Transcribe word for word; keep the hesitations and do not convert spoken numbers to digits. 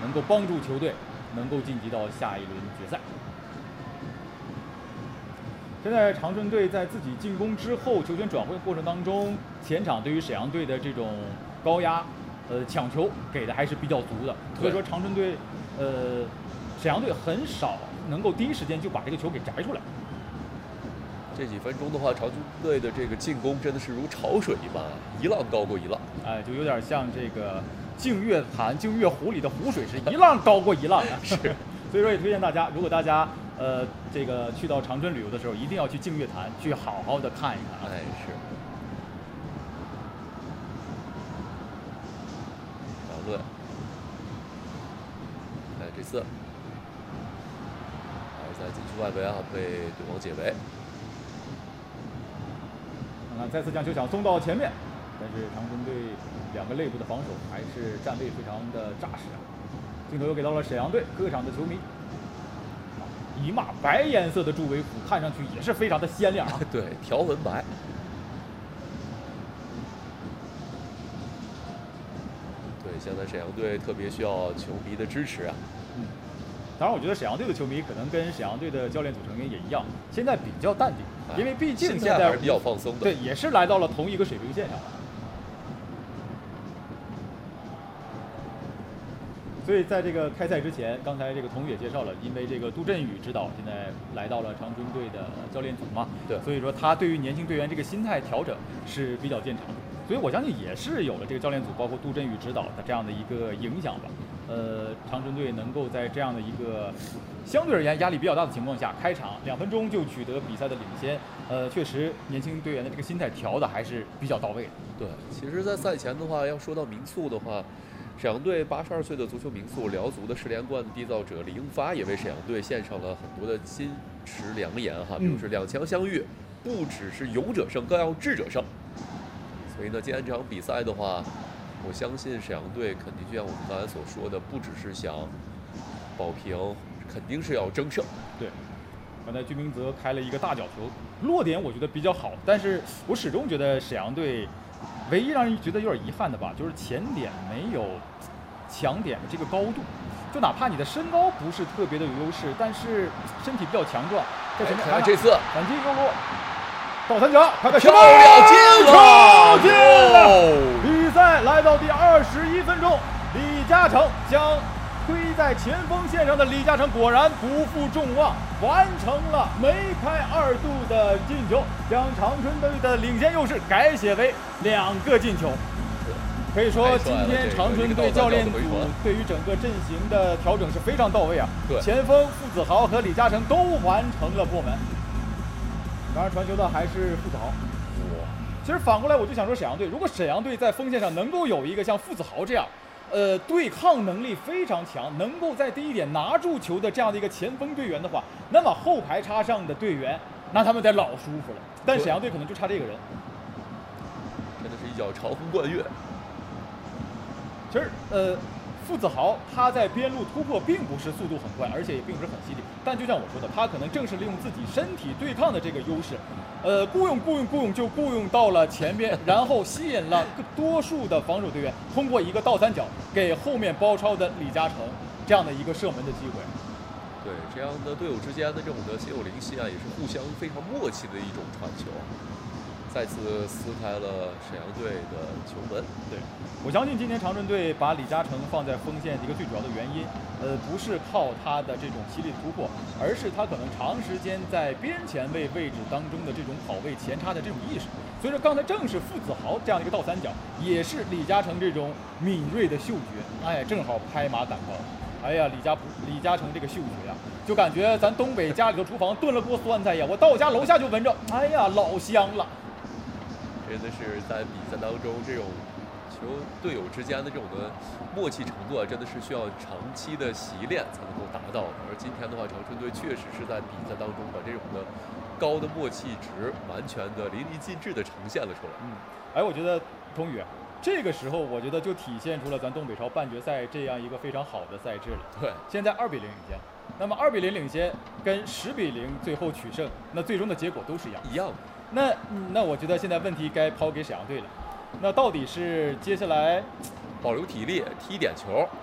能够帮助球队能够晋级到下一轮决赛。现在长春队在自己进攻之后，球权转会过程当中，前场对于沈阳队的这种高压，呃抢球给的还是比较足的，所以说长春队，呃沈阳队很少能够第一时间就把这个球给摘出来。 这几分钟的话，长春队的这个进攻真的是如潮水一般，一浪高过一浪， 哎，就有点像这个净月潭、净月湖里的湖水是一浪高过一浪的。 是， 所以说也推荐大家，如果大家呃这个去到长春旅游的时候，一定要去净月潭去好好的看一看啊。 哎，是。杨论，哎，这次还是在禁区外围啊，被对方解围。 看看再次将球抢送到前面，但是长春队两个内部的防守还是站位非常的扎实啊。镜头又给到了沈阳队客场的球迷，一码白颜色的助威服，看上去也是非常的鲜亮啊。 对，条纹白。对，现在沈阳队特别需要球迷的支持啊。 嗯，当然，我觉得沈阳队的球迷可能跟沈阳队的教练组成员也一样，现在比较淡定，因为毕竟现在还是比较放松的。 对，也是来到了同一个水平线上。所以在这个开赛之前，刚才这个童宇也介绍了，因为这个杜振宇指导现在来到了长春队的教练组嘛， 对， 所以说他对于年轻队员这个心态调整是比较见长的。所以我相信也是有了这个教练组，包括杜振宇指导的这样的一个影响吧。呃，长春队能够在这样的一个相对而言压力比较大的情况下，开场两分钟就取得比赛的领先，呃，确实年轻队员的这个心态调的还是比较到位的。 对，其实，在赛前的话，要说到名宿的话，沈阳队八十二岁的足球名宿，辽足的世联冠缔造者李英发也为沈阳队献上了很多的金石良言哈，比如是两强相遇，不只是勇者胜，更要智者胜。所以呢，今天这场比赛的话，我相信沈阳队肯定就像我们刚才所说的，不只是想保平，肯定是要争胜。 对，刚才居明泽开了一个大角球，落点我觉得比较好，但是我始终觉得沈阳队唯一让人觉得有点遗憾的吧，就是前点没有抢点的这个高度。就哪怕你的身高不是特别的有优势，但是身体比较强壮，在前面看看这次反击右路。倒三角，看看漂亮进了， 进了！比赛来到第二十一分钟，李嘉诚将推在前锋线上的李嘉诚果然不负众望，完成了梅开二度的进球，将长春队的领先优势改写为两个进球。可以说，今天长春队教练组对于整个阵型的调整是非常到位啊！前锋傅子豪和李嘉诚都完成了破门。当然，传球的还是傅子豪。其实反过来，我就想说，沈阳队如果沈阳队在锋线上能够有一个像傅子豪这样，呃，对抗能力非常强，能够在第一点拿住球的这样的一个前锋队员的话，那么后排插上的队员，那他们得老舒服了。但沈阳队可能就差这个人， 真的是一脚朝风贯月。 其实，呃。傅子豪他在边路突破并不是速度很快，而且也并不是很犀利。但就像我说的，他可能正是利用自己身体对抗的这个优势，呃，雇佣雇佣雇佣就雇佣到了前边，然后吸引了多数的防守队员，通过一个倒三角给后面包抄的李嘉诚这样的一个射门的机会。 对，这样的队友之间的这种的心有灵犀啊，也是互相非常默契的一种传球。再次撕开了沈阳队的球门。 对，我相信今天长春队把李嘉诚放在锋线一个最主要的原因，呃，不是靠他的这种犀利的突破，而是他可能长时间在边前卫位置当中的这种跑位前插的这种意识。所以说，刚才正是傅子豪这样的一个倒三角，也是李嘉诚这种敏锐的嗅觉，哎，正好拍马赶到。哎呀，李嘉李嘉诚这个嗅觉啊，就感觉咱东北家里头厨房炖了锅酸菜呀，我到家楼下就闻着，哎呀，老香了。 真的是在比赛当中，这种球队友之间的这种的默契程度啊，真的是需要长期的习练才能够达到的。而今天的话，长春队确实是在比赛当中把这种的高的默契值完全的淋漓尽致的呈现了出来。 嗯，哎，我觉得童宇，这个时候我觉得就体现出了咱东北超半决赛这样一个非常好的赛制了。 对， 现在二比零领先，那么二比零领先跟十比零最后取胜，那最终的结果都是一样一样的。 那那我觉得现在问题该抛给沈阳队了，那到底是接下来保留体力踢点球，